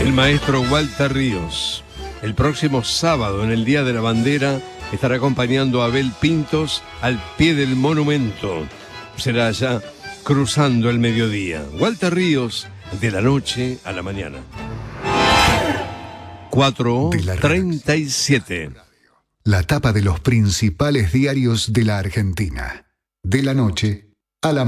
El maestro Walter Ríos, el próximo sábado, en el Día de la Bandera, estará acompañando a Abel Pintos al pie del monumento. Será allá cruzando el mediodía. Walter Ríos, de la noche a la mañana. 4:37. La tapa de los principales diarios de la Argentina. De la noche a la